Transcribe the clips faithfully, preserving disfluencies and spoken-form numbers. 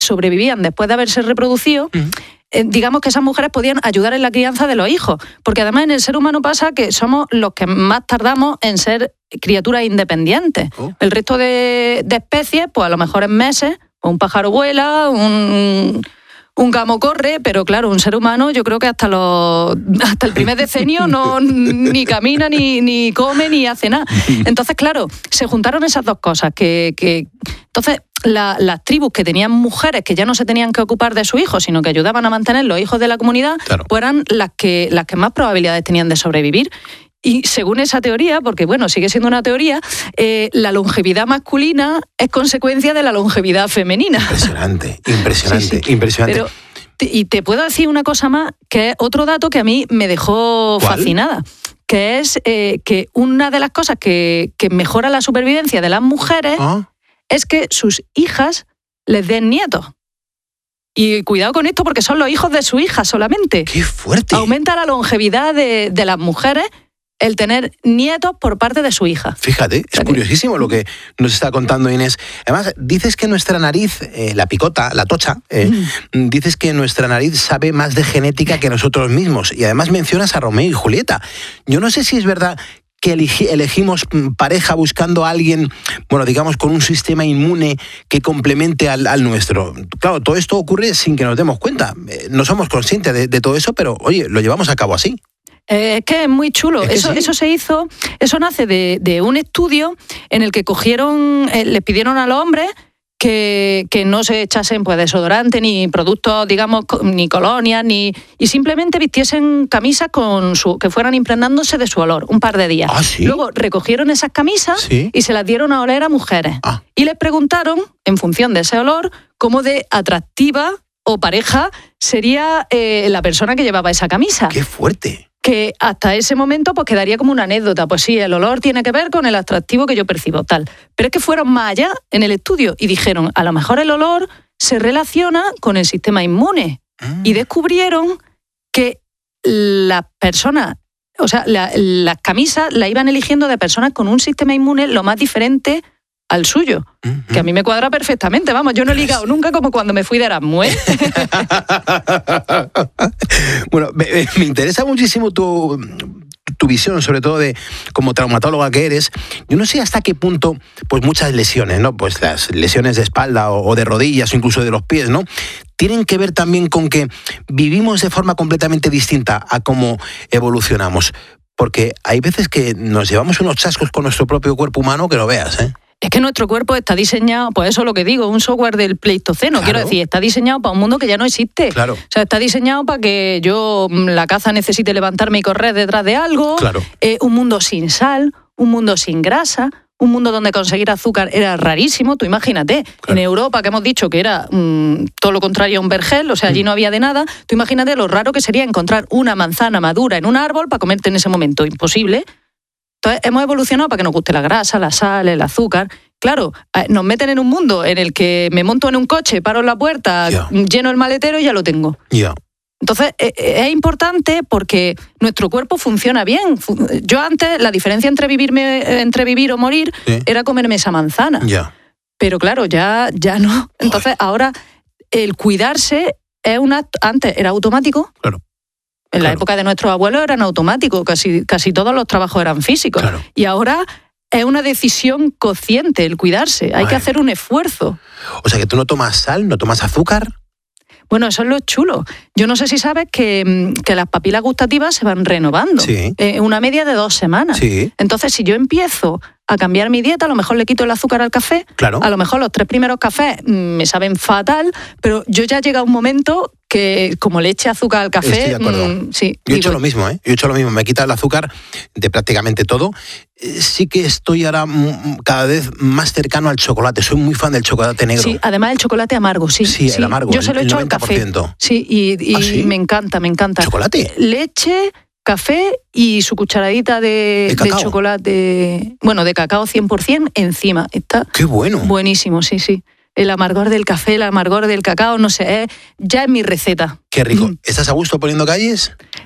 sobrevivían después de haberse reproducido, uh-huh. eh, digamos que esas mujeres podían ayudar en la crianza de los hijos. Porque además en el ser humano pasa que somos los que más tardamos en ser criaturas independientes. Oh. El resto de, de especies, pues a lo mejor en meses, un pájaro vuela, un... Un gamo corre, pero claro, un ser humano yo creo que hasta los hasta el primer decenio no ni camina, ni, ni come, ni hace nada. Entonces, claro, se juntaron esas dos cosas. que, que Entonces, la, las tribus que tenían mujeres que ya no se tenían que ocupar de sus hijos, sino que ayudaban a mantener los hijos de la comunidad, claro. pues eran las que, las que más probabilidades tenían de sobrevivir. Y según esa teoría, porque bueno, sigue siendo una teoría, eh, la longevidad masculina es consecuencia de la longevidad femenina. Impresionante, impresionante, sí, sí. impresionante. Pero, y te puedo decir una cosa más, que es otro dato que a mí me dejó ¿Cuál? fascinada, que es eh, que una de las cosas que, que mejora la supervivencia de las mujeres ¿Ah? es que sus hijas les den nietos. Y cuidado con esto porque son los hijos de su hija solamente. ¡Qué fuerte! Aumenta la longevidad de, de las mujeres el tener nietos por parte de su hija. Fíjate, es curiosísimo lo que nos está contando Inés. Además, dices que nuestra nariz, eh, la picota, la tocha, eh, mm. dices que nuestra nariz sabe más de genética que nosotros mismos. Y además mencionas a Romeo y Julieta. Yo no sé si es verdad que elegi- elegimos pareja buscando a alguien, bueno, digamos, con un sistema inmune que complemente al, al nuestro. Claro, todo esto ocurre sin que nos demos cuenta. Eh, no somos conscientes de, de todo eso, pero, oye, lo llevamos a cabo así. Eh, es que es muy chulo. Es eso, sí. eso se hizo, eso nace de, de un estudio en el que cogieron, eh, les pidieron a los hombres que, que no se echasen pues desodorante, ni productos, digamos, ni colonias, ni y simplemente vistiesen camisas con su, que fueran impregnándose de su olor un par de días. ¿Ah, sí? Luego recogieron esas camisas ¿Sí? y se las dieron a oler a mujeres. Ah. Y les preguntaron, en función de ese olor, cómo de atractiva o pareja sería eh, la persona que llevaba esa camisa. ¡Qué fuerte! Que hasta ese momento pues quedaría como una anécdota. Pues sí, el olor tiene que ver con el atractivo que yo percibo, tal. Pero es que fueron más allá en el estudio y dijeron, a lo mejor el olor se relaciona con el sistema inmune. Mm. Y descubrieron que las personas, o sea, la, las camisas las iban eligiendo de personas con un sistema inmune lo más diferente al suyo, uh-huh. que a mí me cuadra perfectamente, vamos, yo no he ligado nunca como cuando me fui de Erasmus, ¿eh? Bueno, me, me interesa muchísimo tu, tu visión, sobre todo de como traumatóloga que eres. Yo no sé hasta qué punto, pues muchas lesiones, ¿no? Pues las lesiones de espalda o, o de rodillas o incluso de los pies, ¿no? Tienen que ver también con que vivimos de forma completamente distinta a cómo evolucionamos. Porque hay veces que nos llevamos unos chascos con nuestro propio cuerpo humano que lo veas, ¿eh? Es que nuestro cuerpo está diseñado, pues eso es lo que digo, un software del Pleistoceno, claro. Quiero decir, está diseñado para un mundo que ya no existe. Claro. O sea, está diseñado para que yo, la caza, necesite levantarme y correr detrás de algo. Claro. Eh, un mundo sin sal, un mundo sin grasa, un mundo donde conseguir azúcar era rarísimo. Tú imagínate, claro. En Europa, que hemos dicho que era mmm, todo lo contrario a un vergel, o sea, allí mm. no había de nada, tú imagínate lo raro que sería encontrar una manzana madura en un árbol para comerte en ese momento. Imposible. Entonces, hemos evolucionado para que nos guste la grasa, la sal, el azúcar. Claro, nos meten en un mundo en el que me monto en un coche, paro en la puerta, yeah. lleno el maletero y ya lo tengo. Yeah. Entonces, es importante porque nuestro cuerpo funciona bien. Yo antes, la diferencia entre, vivirme, entre vivir o morir ¿Sí? era comerme esa manzana. Yeah. Pero claro, ya, ya no. Entonces, Ay. ahora, el cuidarse es un acto, antes era automático. Claro. En claro. la época de nuestros abuelos eran automáticos, casi, casi todos los trabajos eran físicos. Claro. Y ahora es una decisión consciente el cuidarse, hay Ay. que hacer un esfuerzo. O sea que tú no tomas sal, no tomas azúcar. Bueno, eso es lo chulo. Yo no sé si sabes que, que las papilas gustativas se van renovando. Sí. Eh, una media de dos semanas. Sí. Entonces, si yo empiezo a cambiar mi dieta, a lo mejor le quito el azúcar al café. Claro. A lo mejor los tres primeros cafés me saben fatal, pero yo ya llega un momento que como le eche azúcar al café... Estoy de acuerdo. Mmm, sí, yo he digo, hecho lo mismo, ¿eh? Yo he hecho lo mismo. Me he quitado el azúcar de prácticamente todo. Sí que estoy ahora cada vez más cercano al chocolate. Soy muy fan del chocolate negro. Sí, además el chocolate amargo, sí. Sí, sí. el amargo, yo se lo he el hecho noventa por ciento. Al café. Sí, y, y ¿Ah, sí? me encanta, me encanta. ¿Chocolate? Leche, café y su cucharadita de, ¿De, de chocolate, bueno, de cacao cien por ciento encima. Está ¡Qué bueno! Buenísimo, sí, sí. El amargor del café, el amargor del cacao, no sé, eh, ya es mi receta. ¡Qué rico! Mm. ¿Estás a gusto poniendo calles?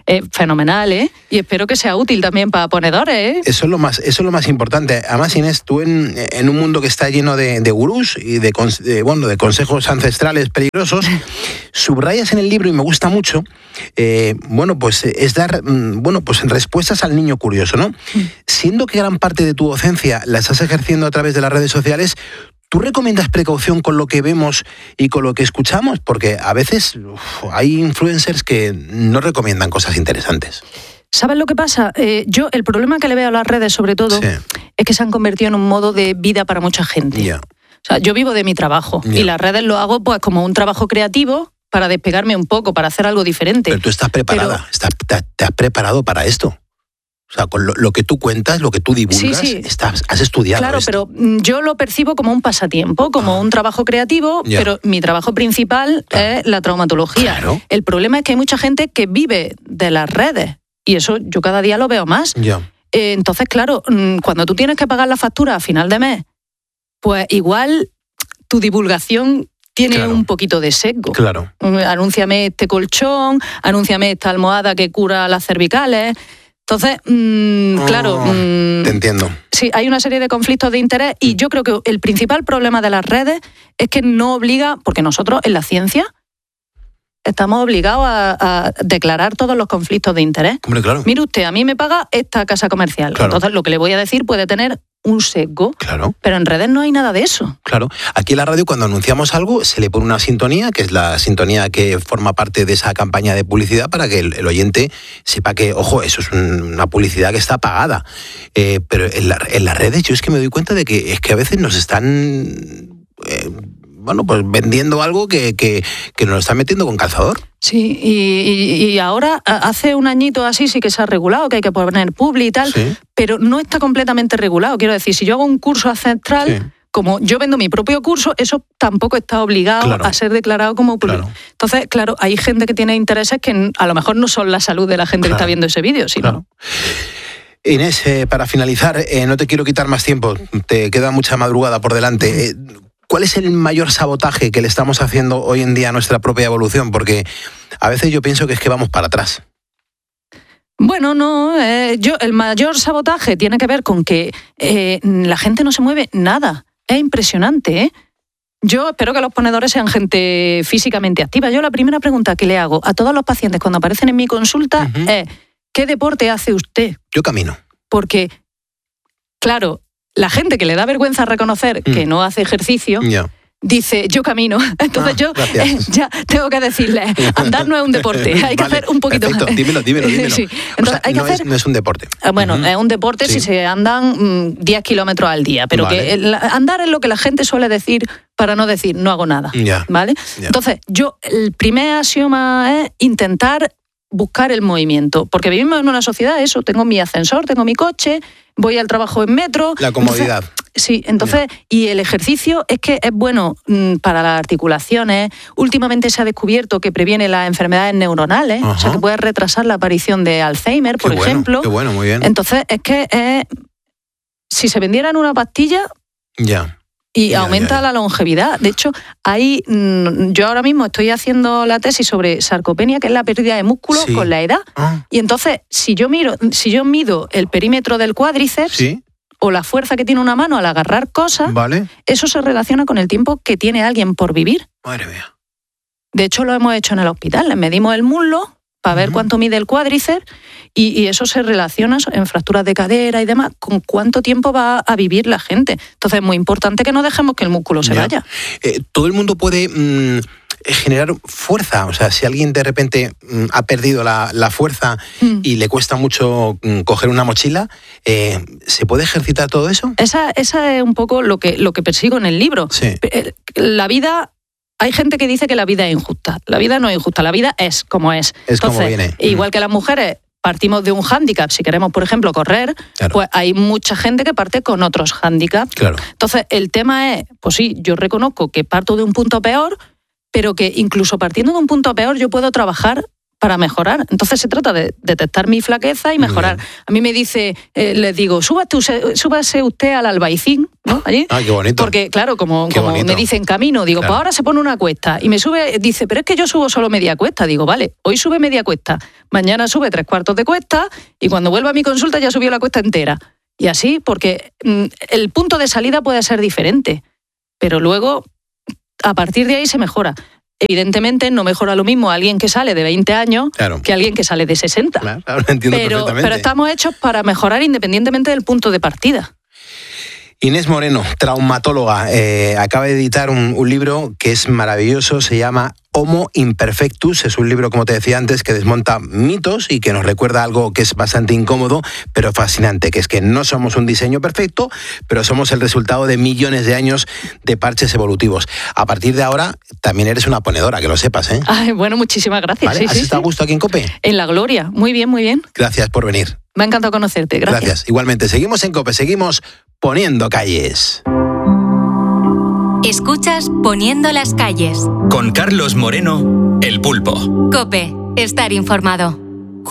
eh, fenomenal, ¿eh? Y espero que sea útil también para ponedores, ¿eh? Eso es lo más, eso es lo más importante. Además, Inés, tú en, en un mundo que está lleno de, de gurús y de, de, bueno, de consejos ancestrales peligrosos, subrayas en el libro, y me gusta mucho, eh, bueno, pues es dar bueno, pues respuestas al niño curioso, ¿no? Mm. Siendo que gran parte de tu docencia la estás ejerciendo a través de las redes sociales, ¿tú recomiendas precaución con lo que vemos y con lo que escuchamos? Porque a veces uf, hay influencers que no recomiendan cosas interesantes. ¿Sabes lo que pasa? Eh, yo el problema que le veo a las redes, sobre todo, sí. es que se han convertido en un modo de vida para mucha gente. Yeah. O sea, yo vivo de mi trabajo yeah. y las redes lo hago pues como un trabajo creativo para despegarme un poco, para hacer algo diferente. Pero tú estás preparada, Pero... estás, te, te has preparado para esto. O sea, con lo, lo que tú cuentas, lo que tú divulgas, sí, sí. Estás, has estudiado Claro, esto. pero yo lo percibo como un pasatiempo, como ah. un trabajo creativo, yeah. pero mi trabajo principal claro. es la traumatología. Claro. El problema es que hay mucha gente que vive de las redes, y eso yo cada día lo veo más. Yeah. Eh, entonces, claro, cuando tú tienes que pagar la factura a final de mes, pues igual tu divulgación tiene claro. un poquito de sesgo. Claro. Anúnciame este colchón, anúnciame esta almohada que cura las cervicales. Entonces, mmm, oh, claro... Mmm, te entiendo. Sí, hay una serie de conflictos de interés y yo creo que el principal problema de las redes es que no obliga, porque nosotros en la ciencia estamos obligados a, a declarar todos los conflictos de interés. Hombre, claro. Mire usted, a mí me paga esta casa comercial. Claro. Entonces, lo que le voy a decir puede tener un sesgo. Claro. Pero en redes no hay nada de eso. Claro. Aquí en la radio, cuando anunciamos algo, se le pone una sintonía, que es la sintonía que forma parte de esa campaña de publicidad, para que el, el oyente sepa que, ojo, eso es un, una publicidad que está pagada. Eh, pero en, la, en las redes yo es que me doy cuenta de que es que a veces nos están... Eh, bueno, pues vendiendo algo que, que, que nos lo están metiendo con calzador. Sí, y, y, y ahora, hace un añito así sí que se ha regulado, que hay que poner publi y tal, sí. pero no está completamente regulado. Quiero decir, si yo hago un curso ancestral, sí. como yo vendo mi propio curso, eso tampoco está obligado claro. a ser declarado como publi. Claro. Entonces, claro, hay gente que tiene intereses que a lo mejor no son la salud de la gente claro. que está viendo ese vídeo, sino... Claro. Inés, eh, para finalizar, eh, no te quiero quitar más tiempo, te queda mucha madrugada por delante. Eh, ¿Cuál es el mayor sabotaje que le estamos haciendo hoy en día a nuestra propia evolución? Porque a veces yo pienso que es que vamos para atrás. Bueno, no, eh, yo el mayor sabotaje tiene que ver con que eh, la gente no se mueve nada. Es impresionante, ¿eh? Yo espero que los ponedores sean gente físicamente activa. Yo la primera pregunta que le hago a todos los pacientes cuando aparecen en mi consulta uh-huh. es ¿qué deporte hace usted? Yo camino. Porque, claro, la gente que le da vergüenza reconocer mm. que no hace ejercicio, yeah. dice, yo camino. Entonces ah, yo eh, ya tengo que decirle, andar no es un deporte, hay que vale, hacer un poquito perfecto. más. Dímelo, dímelo, dímelo. Sí. Entonces, o sea, hay que no, hacer... es, no es un deporte. Bueno, uh-huh. es un deporte sí. si se andan mmm, diez kilómetros al día, pero vale. que el, andar es lo que la gente suele decir para no decir, no hago nada. Yeah. ¿Vale? Yeah. Entonces, yo, el primer axioma es intentar buscar el movimiento, porque vivimos en una sociedad, eso, tengo mi ascensor, tengo mi coche, voy al trabajo en metro. La comodidad. Entonces, sí, entonces, yeah. y el ejercicio es que es bueno mmm, para las articulaciones. Últimamente se ha descubierto que previene las enfermedades neuronales, uh-huh. o sea, que puede retrasar la aparición de Alzheimer, por qué bueno, ejemplo. Qué bueno, muy bien. Entonces, es que eh, si se vendiera en una pastilla... Ya. Yeah. Y ya, aumenta ya, ya. la longevidad. De hecho, ahí yo ahora mismo estoy haciendo la tesis sobre sarcopenia, que es la pérdida de músculo sí. con la edad. Ah. Y entonces, si yo miro, si yo mido el perímetro del cuádriceps ¿Sí? o la fuerza que tiene una mano al agarrar cosas, vale. eso se relaciona con el tiempo que tiene alguien por vivir. Madre mía. De hecho, lo hemos hecho en el hospital. Les medimos el muslo para ver uh-huh. cuánto mide el cuádriceps y, y eso se relaciona en fracturas de cadera y demás con cuánto tiempo va a vivir la gente. Entonces es muy importante que no dejemos que el músculo se ya. vaya. Eh, todo el mundo puede mmm, generar fuerza. O sea, si alguien de repente mmm, ha perdido la, la fuerza mm. y le cuesta mucho mmm, coger una mochila, eh, ¿se puede ejercitar todo eso? Esa, esa es un poco lo que, lo que persigo en el libro. Sí. La vida... Hay gente que dice que la vida es injusta. La vida no es injusta, la vida es como es. Es Entonces, como viene. Igual que las mujeres partimos de un hándicap, si queremos, por ejemplo, correr, claro. pues hay mucha gente que parte con otros hándicaps. Claro. Entonces, el tema es, pues sí, yo reconozco que parto de un punto peor, pero que incluso partiendo de un punto peor yo puedo trabajar para mejorar. Entonces se trata de detectar mi flaqueza y mejorar. A mí me dice, eh, les digo, súbate, súbase usted al albaicín, ¿no? Allí. Ah, qué bonito. Porque, claro, como, como me dicen camino, digo, claro. Pues ahora se pone una cuesta. Y me sube, dice, pero es que yo subo solo media cuesta. Digo, vale, hoy sube media cuesta, mañana sube tres cuartos de cuesta y cuando vuelva a mi consulta ya subió la cuesta entera. Y así, porque mm, el punto de salida puede ser diferente, pero luego, a partir de ahí se mejora. Evidentemente no mejora lo mismo alguien que sale de veinte años claro. que alguien que sale de sesenta. Claro, claro, entiendo pero, perfectamente. pero estamos hechos para mejorar independientemente del punto de partida. Inés Moreno, traumatóloga, eh, acaba de editar un, un libro que es maravilloso, se llama Homo Imperfectus, es un libro, como te decía antes, que desmonta mitos y que nos recuerda algo que es bastante incómodo, pero fascinante, que es que no somos un diseño perfecto, pero somos el resultado de millones de años de parches evolutivos. A partir de ahora, también eres una ponedora, que lo sepas, ¿eh? Ay, bueno, muchísimas gracias. ¿Vale? Sí, ¿Has sí, estado sí. a gusto aquí en COPE? En la gloria, muy bien, muy bien. Gracias por venir. Me ha encantado conocerte, gracias. Gracias, igualmente. Seguimos en COPE, seguimos poniendo calles. Escuchas Poniendo las calles. Con Carlos Moreno, El Pulpo. COPE, estar informado.